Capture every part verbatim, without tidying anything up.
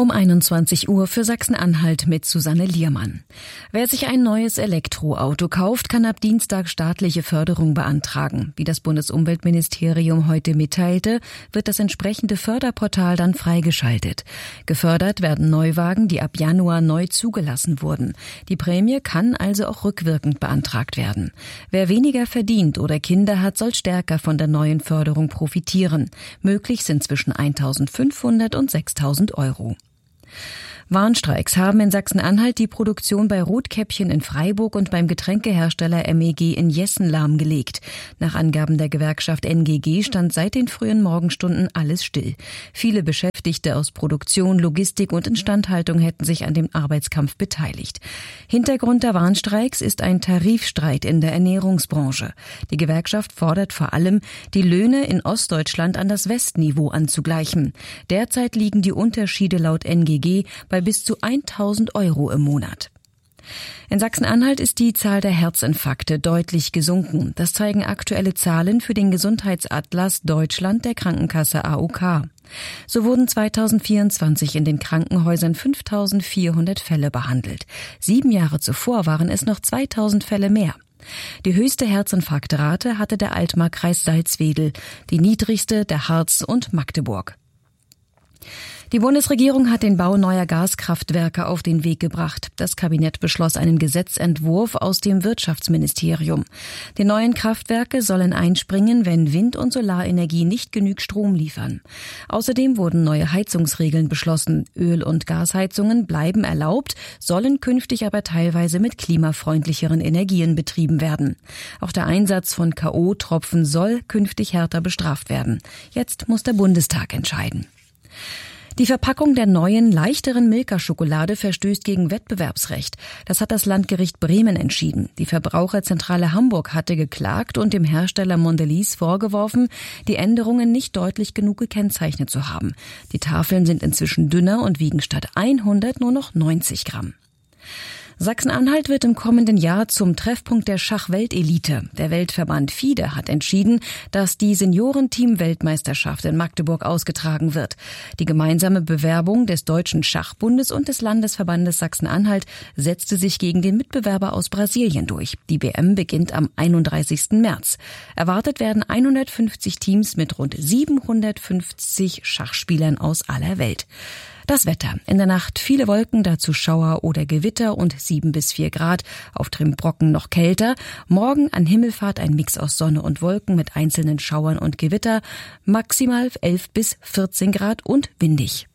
Um einundzwanzig Uhr für Sachsen-Anhalt mit Susanne Liermann. Wer sich ein neues Elektroauto kauft, kann ab Dienstag staatliche Förderung beantragen. Wie das Bundesumweltministerium heute mitteilte, wird das entsprechende Förderportal dann freigeschaltet. Gefördert werden Neuwagen, die ab Januar neu zugelassen wurden. Die Prämie kann also auch rückwirkend beantragt werden. Wer weniger verdient oder Kinder hat, soll stärker von der neuen Förderung profitieren. Möglich sind zwischen eintausendfünfhundert und sechstausend Euro. Warnstreiks haben in Sachsen-Anhalt die Produktion bei Rotkäppchen in Freiburg und beim Getränkehersteller M E G in Jessen lahmgelegt. Nach Angaben der Gewerkschaft N G G stand seit den frühen Morgenstunden alles still. Viele Beschäftigte aus Produktion, Logistik und Instandhaltung hätten sich an dem Arbeitskampf beteiligt. Hintergrund der Warnstreiks ist ein Tarifstreit in der Ernährungsbranche. Die Gewerkschaft fordert vor allem, die Löhne in Ostdeutschland an das Westniveau anzugleichen. Derzeit liegen die Unterschiede laut N G G bei bis zu eintausend Euro im Monat. In Sachsen-Anhalt ist die Zahl der Herzinfarkte deutlich gesunken. Das zeigen aktuelle Zahlen für den Gesundheitsatlas Deutschland der Krankenkasse A O K. So wurden zweitausendvierundzwanzig in den Krankenhäusern fünftausendvierhundert Fälle behandelt. Sieben Jahre zuvor waren es noch zweitausend Fälle mehr. Die höchste Herzinfarktrate hatte der Altmarkkreis Salzwedel, die niedrigste der Harz und Magdeburg. Die Bundesregierung hat den Bau neuer Gaskraftwerke auf den Weg gebracht. Das Kabinett beschloss einen Gesetzentwurf aus dem Wirtschaftsministerium. Die neuen Kraftwerke sollen einspringen, wenn Wind- und Solarenergie nicht genug Strom liefern. Außerdem wurden neue Heizungsregeln beschlossen. Öl- und Gasheizungen bleiben erlaubt, sollen künftig aber teilweise mit klimafreundlicheren Energien betrieben werden. Auch der Einsatz von K O-Tropfen soll künftig härter bestraft werden. Jetzt muss der Bundestag entscheiden. Die Verpackung der neuen, leichteren Milka-Schokolade verstößt gegen Wettbewerbsrecht. Das hat das Landgericht Bremen entschieden. Die Verbraucherzentrale Hamburg hatte geklagt und dem Hersteller Mondelez vorgeworfen, die Änderungen nicht deutlich genug gekennzeichnet zu haben. Die Tafeln sind inzwischen dünner und wiegen statt hundert nur noch neunzig Gramm. Sachsen-Anhalt wird im kommenden Jahr zum Treffpunkt der Schachweltelite. Der Weltverband FIDE hat entschieden, dass die Seniorenteam-Weltmeisterschaft in Magdeburg ausgetragen wird. Die gemeinsame Bewerbung des Deutschen Schachbundes und des Landesverbandes Sachsen-Anhalt setzte sich gegen den Mitbewerber aus Brasilien durch. Die W M beginnt am einunddreißigsten März. Erwartet werden hundertfünfzig Teams mit rund siebenhundertfünfzig Schachspielern aus aller Welt. Das Wetter. In der Nacht viele Wolken, dazu Schauer oder Gewitter und sieben bis vier Grad. Auf Trimbrocken noch kälter. Morgen an Himmelfahrt ein Mix aus Sonne und Wolken mit einzelnen Schauern und Gewitter. Maximal elf bis vierzehn Grad und windig.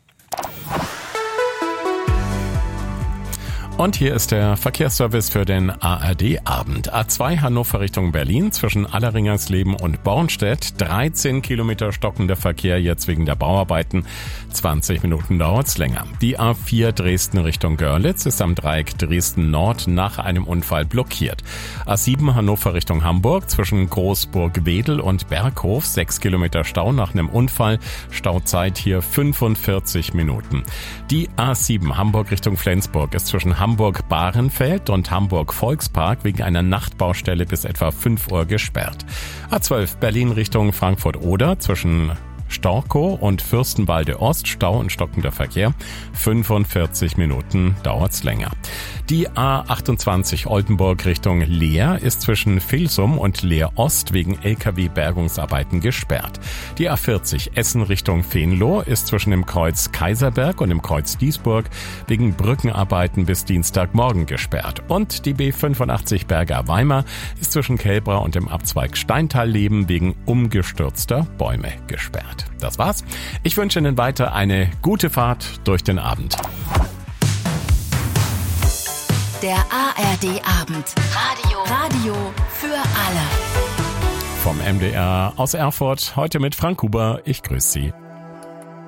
Und hier ist der Verkehrsservice für den A R D-Abend. A zwei Hannover Richtung Berlin zwischen Alleringersleben und Bornstedt. dreizehn Kilometer stockender Verkehr jetzt wegen der Bauarbeiten. zwanzig Minuten dauert's länger. Die A vier Dresden Richtung Görlitz ist am Dreieck Dresden Nord nach einem Unfall blockiert. A sieben Hannover Richtung Hamburg zwischen Großburg-Wedel und Berghof. sechs Kilometer Stau nach einem Unfall. Stauzeit hier fünfundvierzig Minuten. Die A sieben Hamburg Richtung Flensburg ist zwischen Hamburg-Bahrenfeld und Hamburg-Volkspark wegen einer Nachtbaustelle bis etwa fünf Uhr gesperrt. A zwölf Berlin Richtung Frankfurt-Oder zwischen Storkow und Fürstenwalde Ost, Stau und stockender Verkehr. fünfundvierzig Minuten dauert's länger. Die A achtundzwanzig Oldenburg Richtung Leer ist zwischen Vilsum und Leer Ost wegen L K W-Bergungsarbeiten gesperrt. Die A vierzig Essen Richtung Venlo ist zwischen dem Kreuz Kaiserberg und dem Kreuz Diesburg wegen Brückenarbeiten bis Dienstagmorgen gesperrt. Und die B fünfundachtzig Berger Weimar ist zwischen Kelbra und dem Abzweig Steintalleben wegen umgestürzter Bäume gesperrt. Das war's. Ich wünsche Ihnen weiter eine gute Fahrt durch den Abend. Der A R D-Abend. Radio. Radio für alle. Vom M D R aus Erfurt, heute mit Frank Huber. Ich grüße Sie.